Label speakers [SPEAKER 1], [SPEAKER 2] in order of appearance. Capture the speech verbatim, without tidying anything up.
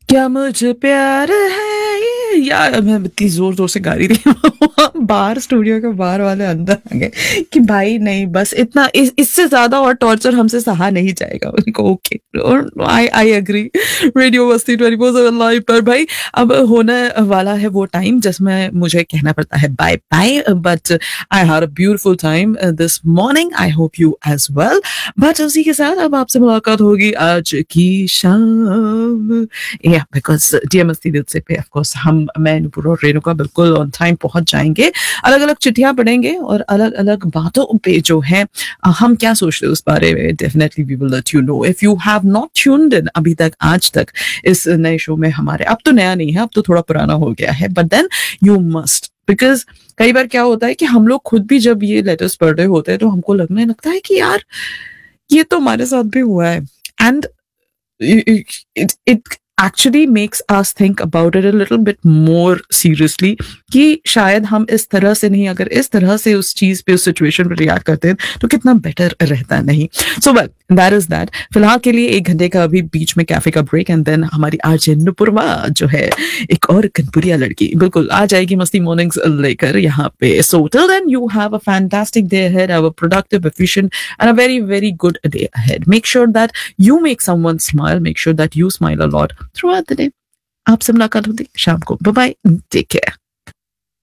[SPEAKER 1] क्या मुझे प्यार है ये यार मैं इतनी जोर जोर से गा रही थी बाहर स्टूडियो के बाहर वाले अंदर आ गए कि भाई नहीं बस इतना इस, इससे ज्यादा और टॉर्चर हमसे सहा नहीं जाएगा उनको। Okay I I agree. Radio मस्ती ट्वेंटी फोर सेवन लाइव पर भाई अब होने वाला है वो टाइम जिसमें मुझे कहना पड़ता है bye bye, but I had a beautiful time this morning. I hope you as well. But उसी के साथ अब आपसे मुलाकात होगी आज की शाम, या बिकॉज डीएमएसटी दिल से पे ऑफ कोर्स हम मैं नुपुर और रेणुका बिल्कुल ऑन टाइम पहुंच जाएंगे। अलग अलग चिट्ठियां पढ़ेंगे और अलग अलग बातों पे जो है हम क्या सोचते हैं उस बारे में definitely we will let you know. If you have not tuned in अभी तक आज तक इस नए शो में हमारे, अब तो नया नहीं है अब तो थोड़ा पुराना हो गया है, but then you must, because कई बार क्या होता है कि हम लोग खुद भी जब ये लेटर्स पढ़ रहे होते हैं तो हमको लगने लगता है कि यार ये तो हमारे साथ भी हुआ है। And it it actually makes us think about it a little bit more seriously कि शायद हम इस तरह से नहीं, अगर इस तरह से उस चीज पे उस सिचुएशन पे रिएक्ट करते हैं तो कितना बेटर रहता नहीं। So well that is that. फिलहाल के लिए एक घंटे का अभी बीच में कैफे का ब्रेक एंड देन हमारी आरजे नुपुरवा जो है एक और कनपुरिया लड़की बिल्कुल आ जाएगी मस्ती मॉर्निंग्स लेकर यहाँ पे। So till then you have a fantastic day ahead, have a productive, efficient and a very very good day ahead. Make sure that you make someone smile, make sure that you smile a lot throughout the day. आपसे मुलाकात होती शाम को। Bye bye, take care.